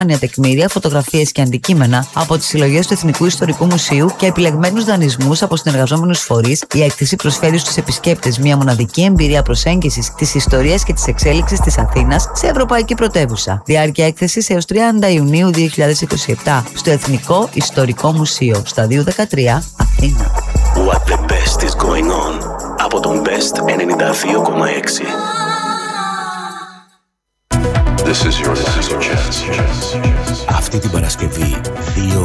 τεκμήρια, φωτογραφίες και αντικείμενα από τις συλλογές του Εθνικού Ιστορικού Μουσείου και επιλεγμένους δανεισμούς από συνεργαζόμενους φορείς, η έκθεση προσφέρει στους επισκέπτες μια μοναδική εμπειρία προσέγγισης της ιστορίας και της εξέλιξης της Αθήνας σε ευρωπαϊκή πρωτεύουσα. Διάρκεια έκθεσης έως 30 Ιουνίου 2027 στο Εθνικό Ιστορικό Μουσείο, Σταδίου 13, Αθήνα. What the best is going on από τον Best 92,6. This is your last chance. Αυτή την Παρασκευή 2